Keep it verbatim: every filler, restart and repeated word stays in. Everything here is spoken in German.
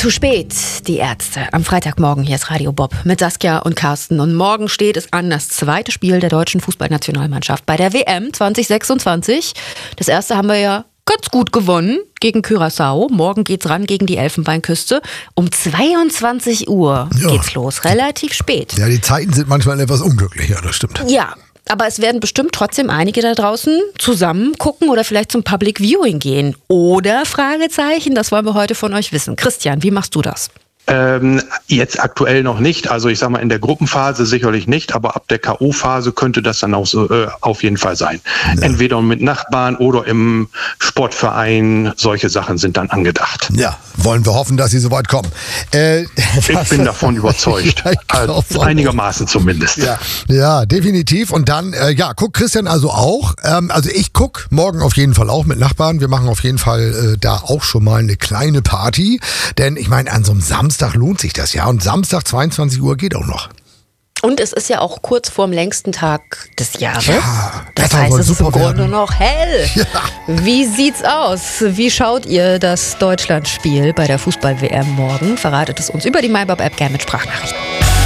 Zu spät, die Ärzte. Am Freitagmorgen, hier ist Radio Bob mit Saskia und Carsten. Und morgen steht es an, das zweite Spiel der deutschen Fußballnationalmannschaft bei der W M zwanzig sechsundzwanzig. Das erste haben wir ja ganz gut gewonnen gegen Curaçao. Morgen geht's ran gegen die Elfenbeinküste. Um zweiundzwanzig Uhr ja. geht's los, relativ spät. Ja, die Zeiten sind manchmal etwas unglücklicher, das stimmt. Ja. Aber es werden bestimmt trotzdem einige da draußen zusammen gucken oder vielleicht zum Public Viewing gehen. Oder Fragezeichen, das wollen wir heute von euch wissen. Christian, wie machst du das? Ähm, jetzt aktuell noch nicht. Also ich sag mal, in der Gruppenphase sicherlich nicht, aber ab der K O-Phase könnte das dann auch so äh, auf jeden Fall sein. Ja. Entweder mit Nachbarn oder im Sportverein. Solche Sachen sind dann angedacht. Ja, wollen wir hoffen, dass sie so weit kommen. Äh, ich bin davon überzeugt. Also einigermaßen zumindest. Ja, ja, definitiv. Und dann, äh, ja, guckt Christian also auch. Ähm, also ich guck morgen auf jeden Fall auch mit Nachbarn. Wir machen auf jeden Fall äh, da auch schon mal eine kleine Party. Denn ich meine, an so einem Samstag Samstag lohnt sich das ja. Und Samstag zweiundzwanzig Uhr geht auch noch. Und es ist ja auch kurz vorm längsten Tag des Jahres. Ja, das heißt, es ist im Grunde noch hell. Ja. Wie sieht's aus? Wie schaut ihr das Deutschlandspiel bei der Fußball-W M morgen? Verratet es uns über die MyBob-App gerne mit Sprachnachrichten.